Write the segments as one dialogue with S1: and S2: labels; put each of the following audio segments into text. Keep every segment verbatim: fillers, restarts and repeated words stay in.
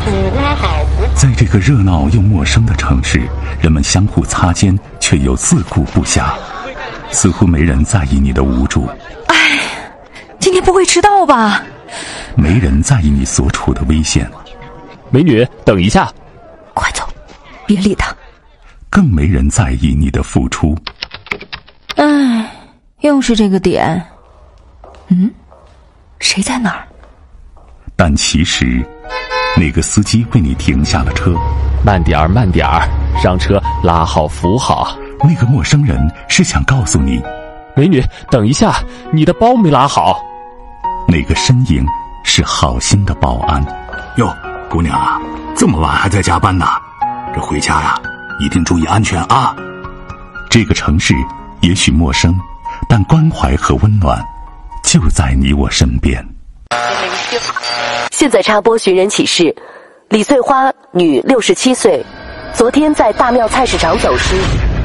S1: 在这个热闹又陌生的城市，人们相互擦肩，却又自顾不暇，似乎没人在意你的无助。
S2: 哎，今天不会迟到吧？
S1: 没人在意你所处的危险。
S3: 美女，等一下。
S2: 快走，别理他。
S1: 更没人在意你的付出。
S2: 哎，又是这个点。嗯，谁在哪儿？
S1: 但其实那个司机为你停下了车。
S3: 慢点儿慢点儿，上车拉好扶好。
S1: 那个陌生人是想告诉你，
S3: 美女，等一下，你的包没拉好。
S1: 那个身影是好心的保安。
S4: 哟，姑娘啊，这么晚还在加班呢，这回家呀一定注意安全啊。
S1: 这个城市也许陌生，但关怀和温暖就在你我身边。
S5: 现在插播寻人启事：李翠花，女，六十七岁，昨天在大庙菜市场走失。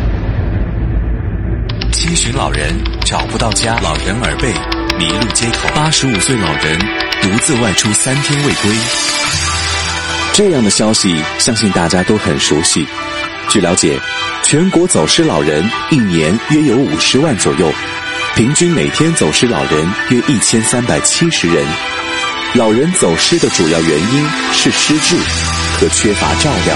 S6: 七旬老人找不到家，老人耳背迷路街头，八十五岁老人独自外出三天未归。
S7: 这样的消息相信大家都很熟悉。据了解，全国走失老人一年约有五十万左右，平均每天走失老人约一千三百七十人。老人走失的主要原因是失智和缺乏照料。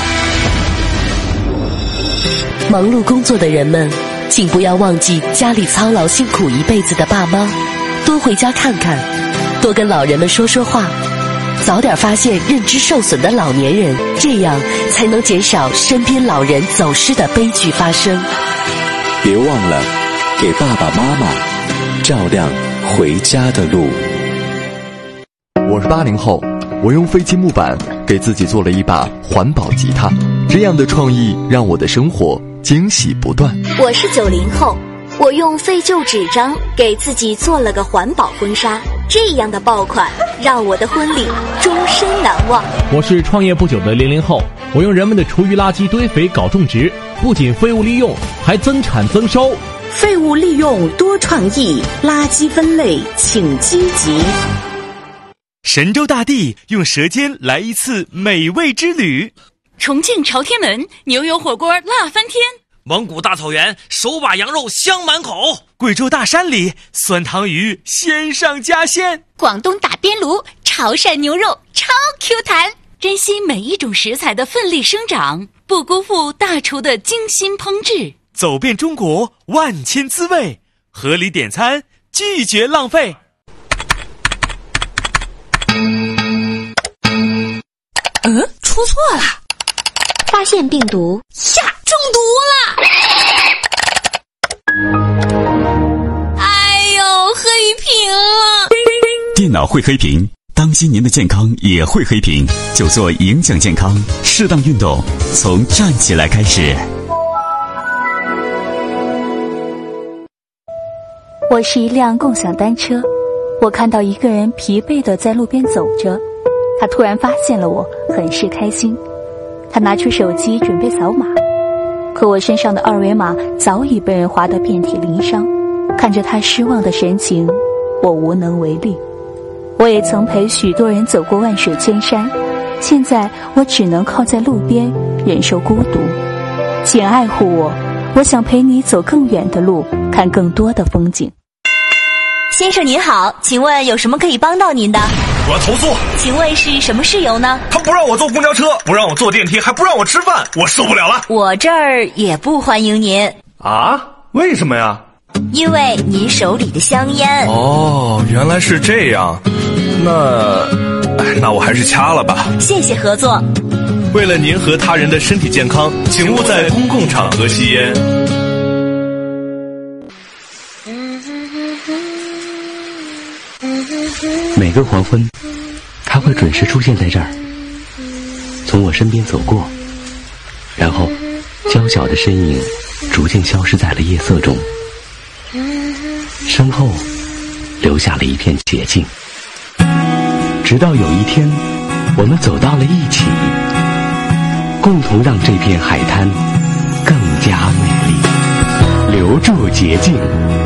S5: 忙碌工作的人们，请不要忘记家里操劳辛苦一辈子的爸妈，多回家看看，多跟老人们说说话，早点发现认知受损的老年人，这样才能减少身边老人走失的悲剧发生。
S7: 别忘了给爸爸妈妈照亮回家的路。
S8: 我是八零后，我用废弃木板给自己做了一把环保吉他，这样的创意让我的生活惊喜不断。
S9: 我是九零后，我用废旧纸张给自己做了个环保婚纱，这样的爆款让我的婚礼终身难忘。
S10: 我是创业不久的零零后，我用人们的厨余垃圾堆肥搞种植，不仅废物利用，还增产增收。
S11: 废物利用多创意，垃圾分类请积极。
S12: 神州大地用舌尖来一次美味之旅。
S13: 重庆朝天门牛油火锅辣翻天，
S12: 蒙古大草原手把羊肉香满口，贵州大山里酸汤鱼鲜上加鲜，
S13: 广东打边炉潮汕牛肉超 Q 弹。珍惜每一种食材的奋力生长，不辜负大厨的精心烹制。
S12: 走遍中国万千滋味，合理点餐，拒绝浪费。
S2: 嗯，出错了，
S9: 发现病毒
S2: 呀，中毒了！哎呦，黑屏了！
S1: 电脑会黑屏，当心您的健康也会黑屏，就做影响健康，适当运动，从站起来开始。
S14: 我是一辆共享单车，我看到一个人疲惫地在路边走着，他突然发现了我，很是开心。他拿出手机准备扫码，可我身上的二维码早已被人划得遍体鳞伤。看着他失望的神情，我无能为力。我也曾陪许多人走过万水千山，现在我只能靠在路边忍受孤独。请爱护我，我想陪你走更远的路，看更多的风景。
S15: 先生您好，请问有什么可以帮到您的？
S16: 我要投诉。
S15: 请问是什么事由呢？
S16: 他不让我坐公交车，不让我坐电梯，还不让我吃饭，我受不了了。
S15: 我这儿也不欢迎您。
S16: 啊？为什么呀？
S15: 因为您手里的香烟。
S16: 哦，原来是这样。那，那我还是掐了吧。
S15: 谢谢合作。
S16: 为了您和他人的身体健康，请勿在公共场合吸烟。
S17: 每个黄昏，他会准时出现在这儿，从我身边走过，然后娇小的身影逐渐消失在了夜色中，身后留下了一片洁净。直到有一天，我们走到了一起，共同让这片海滩更加美丽，留住洁净。